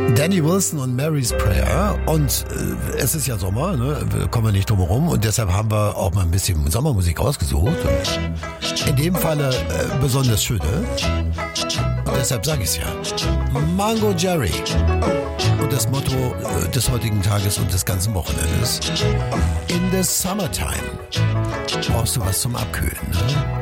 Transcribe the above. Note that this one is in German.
Danny Wilson und Mary's Prayer. Und es ist ja Sommer, ne? Kommen wir nicht drum herum. Und deshalb haben wir auch mal ein bisschen Sommermusik ausgesucht. Und in dem Falle besonders schöne. Und deshalb sage ich es ja. Mango Jerry. Und das Motto des heutigen Tages und des ganzen Wochenendes. In the summertime brauchst du was zum Abkühlen, ne?